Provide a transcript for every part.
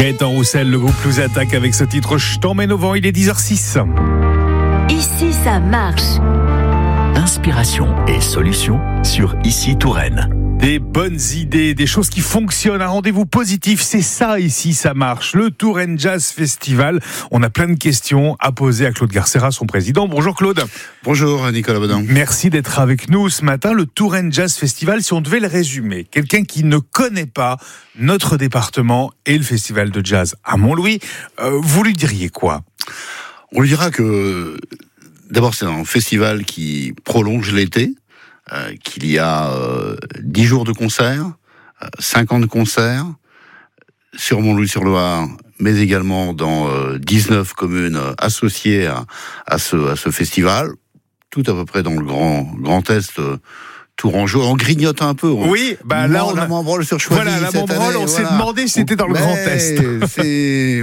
Gaëtan Roussel, le groupe Blues Attack avec ce titre Je t'emmène au vent, il est 10h06. Ici ça marche. Inspiration et solutions sur Ici Touraine. Des bonnes idées, des choses qui fonctionnent, un rendez-vous positif, c'est ça ici, ça marche. Le Touraine Jazz Festival, on a plein de questions à poser à Claude Garcera, son président. Bonjour Claude. Bonjour Nicolas Baudin. Merci d'être avec nous ce matin. Le Touraine Jazz Festival, si on devait le résumer, quelqu'un qui ne connaît pas notre département et le festival de jazz à Montlouis, vous lui diriez quoi ? On lui dira que d'abord c'est un festival qui prolonge l'été. Qu'il y a 10 jours de concerts, 50 concerts sur Montlouis-sur-Loire, mais également dans 19 communes associées à ce festival, tout à peu près dans le Grand Est tourangeau. On grignote un peu. Oui, là on la a Montbrol sur Choisy. Voilà, la Montbrol, on s'est demandé si c'était dans le Grand Est. C'est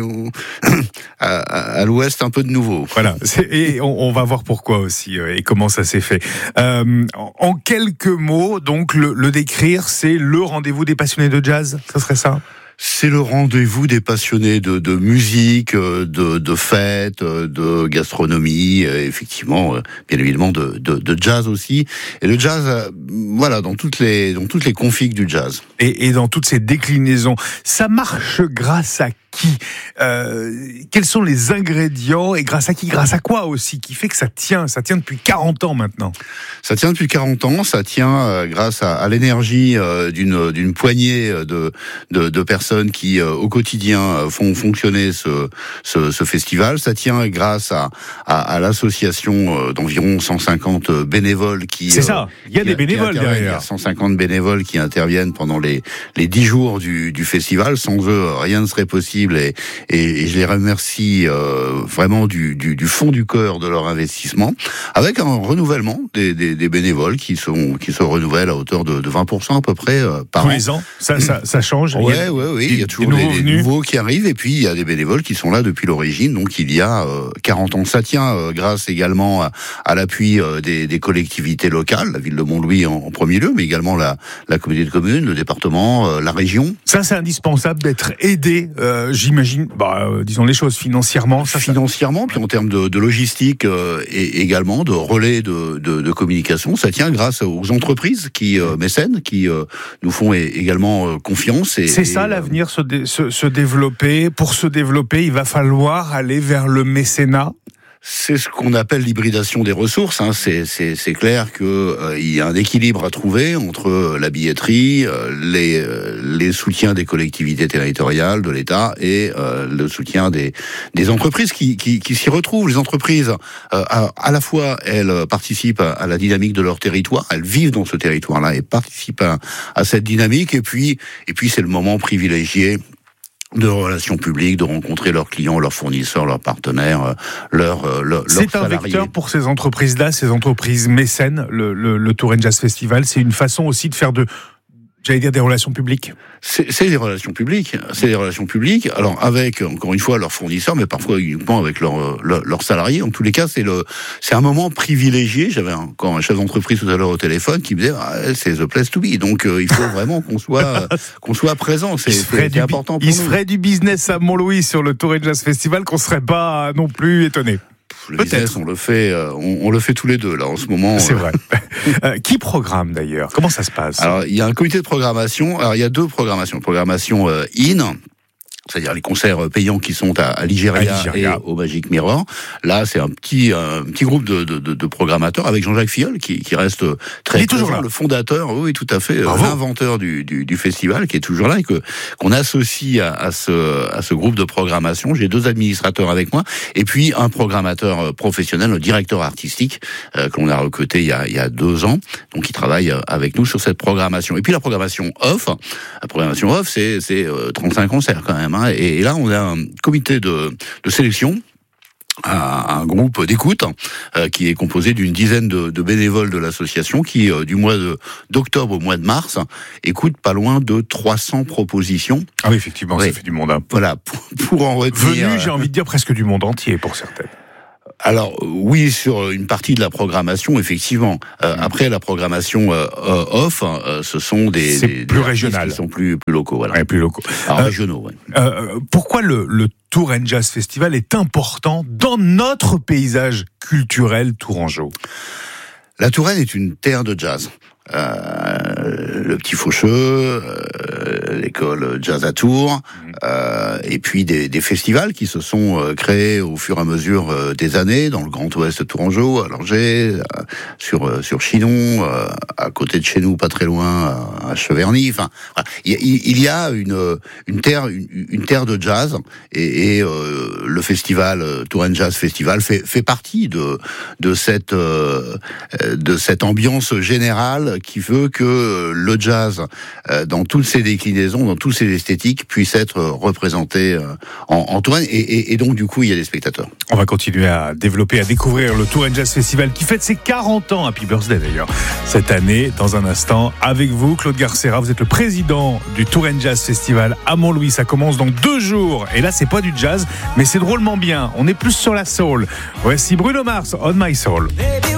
à l'Ouest un peu de nouveau. Voilà, et on va voir pourquoi aussi et comment ça s'est fait. En quelques mots, donc le décrire, c'est le rendez-vous des passionnés de jazz, ça serait ça ? C'est le rendez-vous des passionnés de musique, de fêtes, de gastronomie, effectivement, bien évidemment de jazz aussi. Et le jazz, voilà, dans toutes les configs du jazz. Et dans toutes ces déclinaisons, ça marche grâce à qui ? Quels sont les ingrédients et grâce à qui ? Grâce à quoi aussi ? Qui fait que ça tient depuis 40 ans maintenant ? Ça tient depuis 40 ans, ça tient grâce à l'énergie d'une poignée de personnes qui au quotidien font fonctionner ce festival. Ça tient grâce à l'association d'environ 150 bénévoles qui... C'est ça, il y a des bénévoles derrière. Il y a 150 bénévoles qui interviennent pendant les 10 jours du festival. Sans eux, rien ne serait possible et je les remercie vraiment du fond du cœur de leur investissement, avec un renouvellement des bénévoles qui se renouvellent à hauteur de 20% à peu près par an. Tous les ans, ça change. Oui, il y a toujours des nouveaux qui arrivent et puis il y a des bénévoles qui sont là depuis l'origine, donc il y a 40 ans. Ça tient grâce également à l'appui des collectivités locales, la ville de Montlouis en premier lieu, mais également la communauté de communes, le département, la région. Ça, c'est indispensable d'être aidé, j'imagine, disons les choses, financièrement. Financièrement, puis en termes de logistique et également de relais de communication, ça tient grâce aux entreprises qui mécènent, qui nous font également confiance. C'est ça l'avenir, se développer. Pour se développer, il va falloir aller vers le mécénat. C'est ce qu'on appelle l'hybridation des ressources. C'est clair que il y a un équilibre à trouver entre la billetterie, les soutiens des collectivités territoriales, de l'État et le soutien des entreprises qui s'y retrouvent. Les entreprises, à la fois, elles participent à la dynamique de leur territoire, elles vivent dans ce territoire-là et participent à cette dynamique. Et puis c'est le moment privilégié de relations publiques, de rencontrer leurs clients, leurs fournisseurs, leurs partenaires, leurs salariés. C'est un vecteur pour ces entreprises-là, ces entreprises mécènes, le Touraine Jazz Festival. C'est une façon aussi de faire des relations publiques. C'est des relations publiques. Alors avec, encore une fois, leurs fournisseurs, mais parfois uniquement avec leurs salariés. En tous les cas, c'est un moment privilégié. J'avais encore un chef d'entreprise tout à l'heure au téléphone qui me disait c'est the place to be. Donc il faut vraiment qu'on soit présent. C'est important pour nous. Il se ferait du business à Montlouis sur le Touraine Jazz Festival qu'on serait pas non plus étonné. Le business, on le fait tous les deux là en ce moment. C'est vrai. Qui programme d'ailleurs ? Comment ça se passe ? Alors il y a un comité de programmation. Alors il y a deux programmations. Programmation in. C'est-à-dire les concerts payants qui sont à Ligéria et au Magic Mirror. Là, c'est un petit groupe de programmateurs avec Jean-Jacques Filleul qui reste très toujours là. Le fondateur, oui, tout à fait, l'inventeur du festival, qui est toujours là et qu'on associe à ce groupe de programmation. J'ai 2 administrateurs avec moi et puis un programmateur professionnel, le directeur artistique que l'on a recruté il y a 2 ans, donc qui travaille avec nous sur cette programmation. Et puis la programmation off, c'est 35 concerts quand même. Et là, on a un comité de sélection, un groupe d'écoute qui est composé d'une dizaine de bénévoles de l'association qui, du mois d'octobre au mois de mars, écoute pas loin de 300 propositions. Ah oui, effectivement, ça fait du monde. Voilà, pour en retenir... Venu, j'ai envie de dire, presque du monde entier pour certaines. Alors oui, sur une partie de la programmation, effectivement. Après, la programmation off, ce sont des plus régional, qui sont plus locaux, voilà. Ouais, plus locaux. Alors, régionaux. Ouais. Pourquoi le Touraine Jazz Festival est important dans notre paysage culturel tourangeau? La Touraine est une terre de jazz. Le Petit Faucheux, l'école Jazz à Tours, et puis des festivals qui se sont créés au fur et à mesure des années dans le Grand Ouest tourangeau, à Langeais, sur Chinon, à côté de chez nous, pas très loin, à Cheverny. Enfin, voilà. Il y a une terre de jazz, et le festival Touraine Jazz Festival fait partie de cette ambiance générale qui veut que le jazz, dans toutes ses déclinaisons, dans toutes ses esthétiques, puisse être représenté en Touraine, et donc du coup il y a des spectateurs. On va continuer à développer, à découvrir le Touraine Jazz Festival qui fête ses 40 ans, Happy Birthday d'ailleurs, cette année. Dans un instant, avec vous, Claude Garcera, vous êtes le président du Touraine Jazz Festival à Montlouis. Ça commence dans 2 jours, et là c'est pas du jazz, mais c'est drôlement bien. On est plus sur la soul. Voici Bruno Mars, On My Soul.